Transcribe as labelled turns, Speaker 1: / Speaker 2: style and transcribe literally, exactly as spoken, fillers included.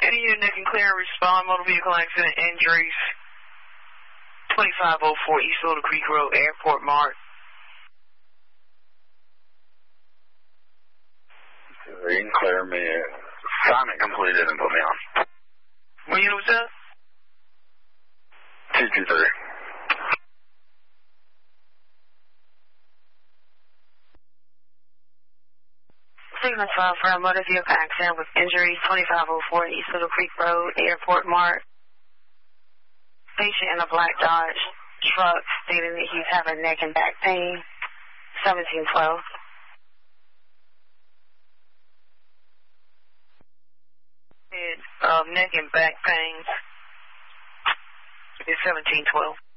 Speaker 1: Any unit that can clear and respond, motor vehicle accident injuries, twenty-five oh four East Little Creek Road, Airport Mart.
Speaker 2: You can clear me. Assignment completed and put me on.
Speaker 1: What unit was that?
Speaker 2: two two three.
Speaker 3: Signal twelve for a motor vehicle accident with injuries, twenty-five oh four East Little Creek Road, Airport Mart. Patient in a black Dodge truck stating that he's having neck and back pain, seventeen twelve.
Speaker 1: Um, neck and back pains is seventeen twelve.